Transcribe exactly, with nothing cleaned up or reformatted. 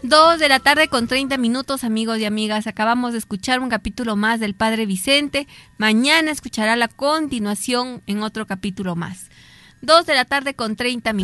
Dos de la tarde con treinta minutos, amigos y amigas. Acabamos de escuchar un capítulo más del Padre Vicente. Mañana escuchará la continuación en otro capítulo más. Dos de la tarde con treinta minutos.